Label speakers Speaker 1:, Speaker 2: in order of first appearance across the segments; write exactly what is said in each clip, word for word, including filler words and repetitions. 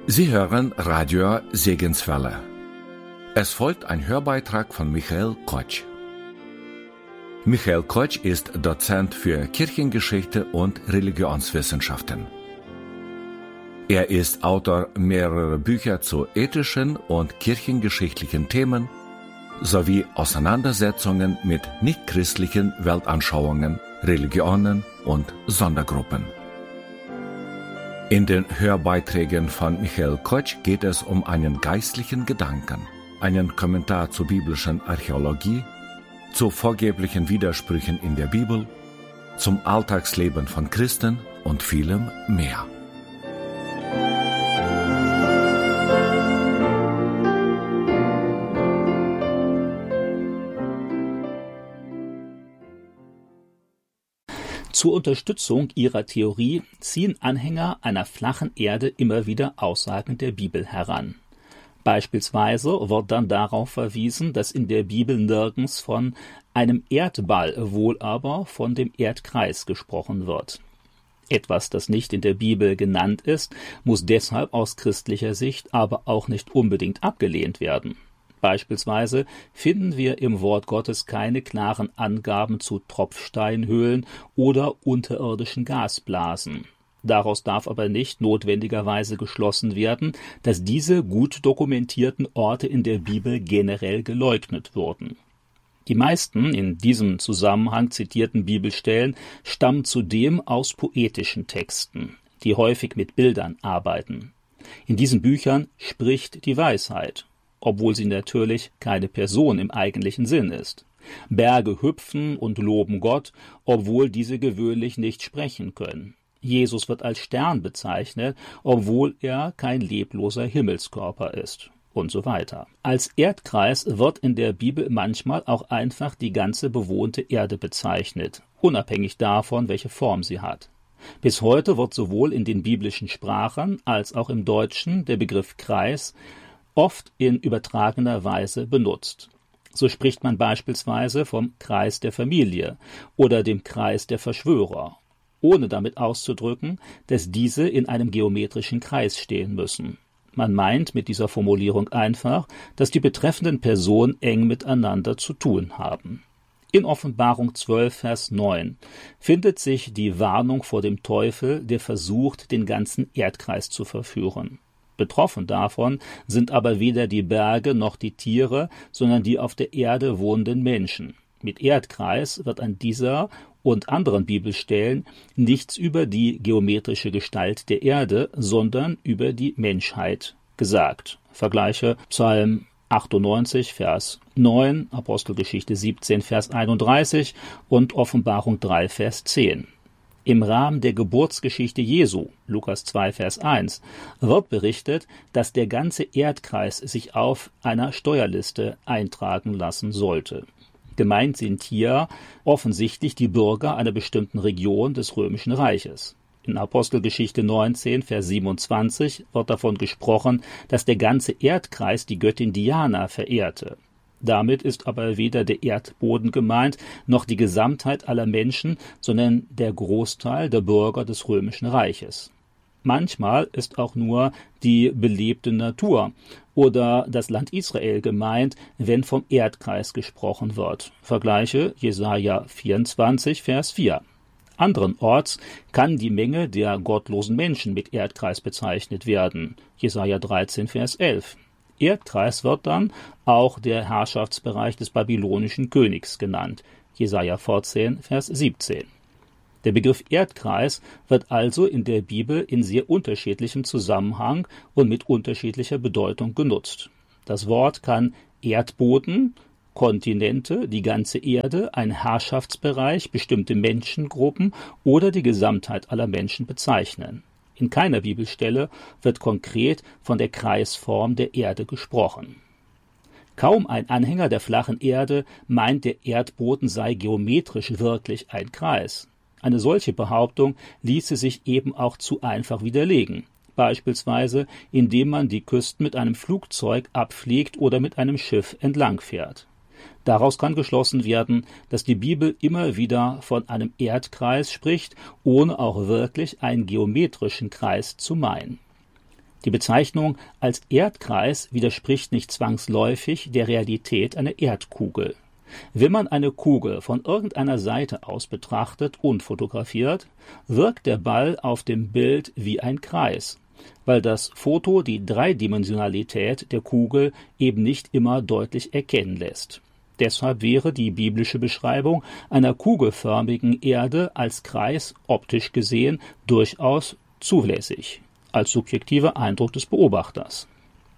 Speaker 1: Sie hören Radio Segenswelle. Es folgt ein Hörbeitrag von Michael Kotsch. Michael Kotsch ist Dozent für Kirchengeschichte und Religionswissenschaften. Er ist Autor mehrerer Bücher zu ethischen und kirchengeschichtlichen Themen sowie Auseinandersetzungen mit nichtchristlichen Weltanschauungen, Religionen und Sondergruppen. In den Hörbeiträgen von Michael Kotsch geht es um einen geistlichen Gedanken, einen Kommentar zur biblischen Archäologie, zu vorgeblichen Widersprüchen in der Bibel, zum Alltagsleben von Christen und vielem mehr.
Speaker 2: Zur Unterstützung ihrer Theorie ziehen Anhänger einer flachen Erde immer wieder Aussagen der Bibel heran. Beispielsweise wird dann darauf verwiesen, dass in der Bibel nirgends von einem Erdball, wohl aber von dem Erdkreis gesprochen wird. Etwas, das nicht in der Bibel genannt ist, muss deshalb aus christlicher Sicht aber auch nicht unbedingt abgelehnt werden. Beispielsweise finden wir im Wort Gottes keine klaren Angaben zu Tropfsteinhöhlen oder unterirdischen Gasblasen. Daraus darf aber nicht notwendigerweise geschlossen werden, dass diese gut dokumentierten Orte in der Bibel generell geleugnet wurden. Die meisten in diesem Zusammenhang zitierten Bibelstellen stammen zudem aus poetischen Texten, die häufig mit Bildern arbeiten. In diesen Büchern spricht die Weisheit, obwohl sie natürlich keine Person im eigentlichen Sinn ist. Berge hüpfen und loben Gott, obwohl diese gewöhnlich nicht sprechen können. Jesus wird als Stern bezeichnet, obwohl er kein lebloser Himmelskörper ist. Und so weiter. Als Erdkreis wird in der Bibel manchmal auch einfach die ganze bewohnte Erde bezeichnet, unabhängig davon, welche Form sie hat. Bis heute wird sowohl in den biblischen Sprachen als auch im Deutschen der Begriff Kreis oft in übertragener Weise benutzt. So spricht man beispielsweise vom Kreis der Familie oder dem Kreis der Verschwörer, ohne damit auszudrücken, dass diese in einem geometrischen Kreis stehen müssen. Man meint mit dieser Formulierung einfach, dass die betreffenden Personen eng miteinander zu tun haben. In Offenbarung zwölf, Vers neun findet sich die Warnung vor dem Teufel, der versucht, den ganzen Erdkreis zu verführen. Betroffen davon sind aber weder die Berge noch die Tiere, sondern die auf der Erde wohnenden Menschen. Mit Erdkreis wird an dieser und anderen Bibelstellen nichts über die geometrische Gestalt der Erde, sondern über die Menschheit gesagt. Vergleiche Psalm achtundneunzig, Vers neun, Apostelgeschichte siebzehn, Vers einunddreißig und Offenbarung drei, Vers zehn. Im Rahmen der Geburtsgeschichte Jesu, Lukas zwei, Vers eins, wird berichtet, dass der ganze Erdkreis sich auf einer Steuerliste eintragen lassen sollte. Gemeint sind hier offensichtlich die Bürger einer bestimmten Region des Römischen Reiches. In Apostelgeschichte neunzehn, Vers siebenundzwanzig wird davon gesprochen, dass der ganze Erdkreis die Göttin Diana verehrte. Damit ist aber weder der Erdboden gemeint, noch die Gesamtheit aller Menschen, sondern der Großteil der Bürger des Römischen Reiches. Manchmal ist auch nur die belebte Natur oder das Land Israel gemeint, wenn vom Erdkreis gesprochen wird. Vergleiche Jesaja vierundzwanzig, Vers vier. Anderenorts kann die Menge der gottlosen Menschen mit Erdkreis bezeichnet werden. Jesaja dreizehn, Vers elf. Erdkreis wird dann auch der Herrschaftsbereich des babylonischen Königs genannt. Jesaja vierzehn, Vers siebzehn. Der Begriff Erdkreis wird also in der Bibel in sehr unterschiedlichem Zusammenhang und mit unterschiedlicher Bedeutung genutzt. Das Wort kann Erdboden, Kontinente, die ganze Erde, ein Herrschaftsbereich, bestimmte Menschengruppen oder die Gesamtheit aller Menschen bezeichnen. In keiner Bibelstelle wird konkret von der Kreisform der Erde gesprochen. Kaum ein Anhänger der flachen Erde meint, der Erdboden sei geometrisch wirklich ein Kreis. Eine solche Behauptung ließe sich eben auch zu einfach widerlegen, beispielsweise indem man die Küsten mit einem Flugzeug abfliegt oder mit einem Schiff entlangfährt. Daraus kann geschlossen werden, dass die Bibel immer wieder von einem Erdkreis spricht, ohne auch wirklich einen geometrischen Kreis zu meinen. Die Bezeichnung als Erdkreis widerspricht nicht zwangsläufig der Realität einer Erdkugel. Wenn man eine Kugel von irgendeiner Seite aus betrachtet und fotografiert, wirkt der Ball auf dem Bild wie ein Kreis, weil das Foto die Dreidimensionalität der Kugel eben nicht immer deutlich erkennen lässt. Deshalb wäre die biblische Beschreibung einer kugelförmigen Erde als Kreis optisch gesehen durchaus zulässig, als subjektiver Eindruck des Beobachters.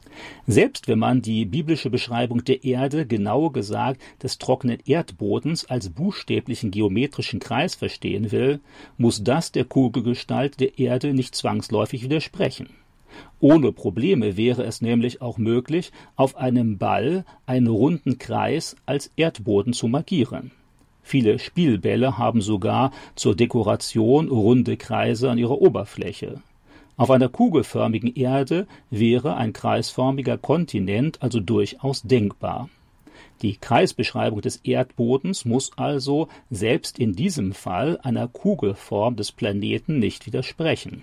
Speaker 2: Selbst wenn man die biblische Beschreibung der Erde, genauer gesagt des trockenen Erdbodens, als buchstäblichen geometrischen Kreis verstehen will, muss das der Kugelgestalt der Erde nicht zwangsläufig widersprechen. Ohne Probleme wäre es nämlich auch möglich, auf einem Ball einen runden Kreis als Erdboden zu markieren. Viele Spielbälle haben sogar zur Dekoration runde Kreise an ihrer Oberfläche. Auf einer kugelförmigen Erde wäre ein kreisförmiger Kontinent also durchaus denkbar. Die Kreisbeschreibung des Erdbodens muss also selbst in diesem Fall einer Kugelform des Planeten nicht widersprechen.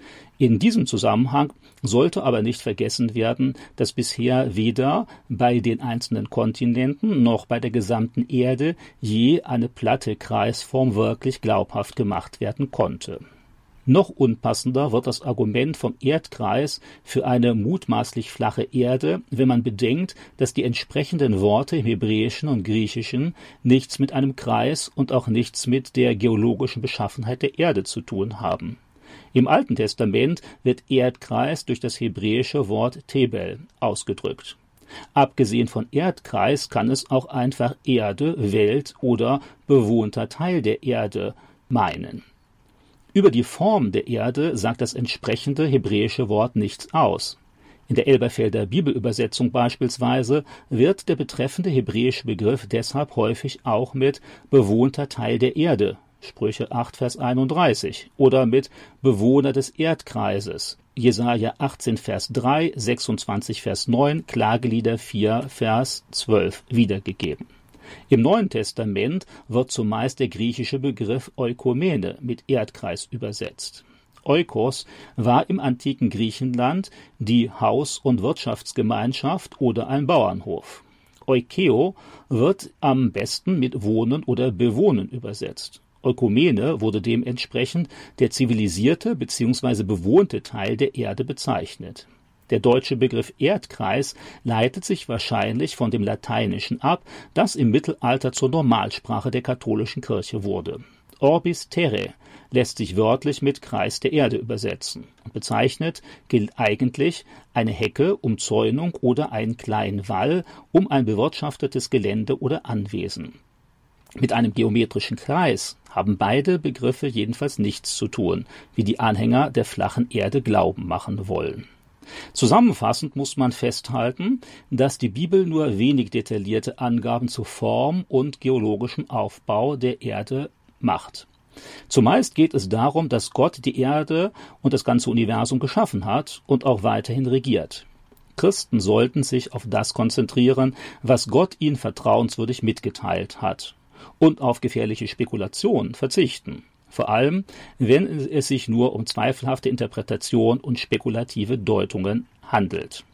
Speaker 2: In diesem Zusammenhang sollte aber nicht vergessen werden, dass bisher weder bei den einzelnen Kontinenten noch bei der gesamten Erde je eine platte Kreisform wirklich glaubhaft gemacht werden konnte. Noch unpassender wird das Argument vom Erdkreis für eine mutmaßlich flache Erde, wenn man bedenkt, dass die entsprechenden Worte im Hebräischen und Griechischen nichts mit einem Kreis und auch nichts mit der geologischen Beschaffenheit der Erde zu tun haben. Im Alten Testament wird Erdkreis durch das hebräische Wort Tebel ausgedrückt. Abgesehen von Erdkreis kann es auch einfach Erde, Welt oder bewohnter Teil der Erde meinen. Über die Form der Erde sagt das entsprechende hebräische Wort nichts aus. In der Elberfelder Bibelübersetzung beispielsweise wird der betreffende hebräische Begriff deshalb häufig auch mit bewohnter Teil der Erde, Sprüche acht, Vers einunddreißig, oder mit Bewohner des Erdkreises, Jesaja achtzehn, Vers drei, sechsundzwanzig, Vers neun, Klagelieder vier, Vers zwölf wiedergegeben. Im Neuen Testament wird zumeist der griechische Begriff Oikomene mit Erdkreis übersetzt. Oikos war im antiken Griechenland die Haus- und Wirtschaftsgemeinschaft oder ein Bauernhof. Oikeo wird am besten mit Wohnen oder Bewohnen übersetzt. Oikomene wurde dementsprechend der zivilisierte bzw. bewohnte Teil der Erde bezeichnet. Der deutsche Begriff Erdkreis leitet sich wahrscheinlich von dem Lateinischen ab, das im Mittelalter zur Normalsprache der katholischen Kirche wurde. Orbis terrae lässt sich wörtlich mit Kreis der Erde übersetzen und bezeichnet gilt eigentlich eine Hecke, Umzäunung oder einen kleinen Wall um ein bewirtschaftetes Gelände oder Anwesen. Mit einem geometrischen Kreis haben beide Begriffe jedenfalls nichts zu tun, wie die Anhänger der flachen Erde glauben machen wollen. Zusammenfassend muss man festhalten, dass die Bibel nur wenig detaillierte Angaben zur Form und geologischem Aufbau der Erde macht. Zumeist geht es darum, dass Gott die Erde und das ganze Universum geschaffen hat und auch weiterhin regiert. Christen sollten sich auf das konzentrieren, was Gott ihnen vertrauenswürdig mitgeteilt hat, und auf gefährliche Spekulationen verzichten. Vor allem, wenn es sich nur um zweifelhafte Interpretation und spekulative Deutungen handelt.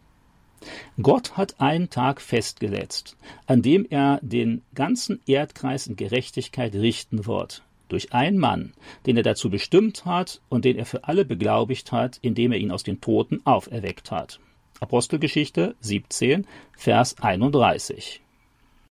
Speaker 2: Gott hat einen Tag festgesetzt, an dem er den ganzen Erdkreis in Gerechtigkeit richten wird, durch einen Mann, den er dazu bestimmt hat und den er für alle beglaubigt hat, indem er ihn aus den Toten auferweckt hat. Apostelgeschichte siebzehn, Vers einunddreißig.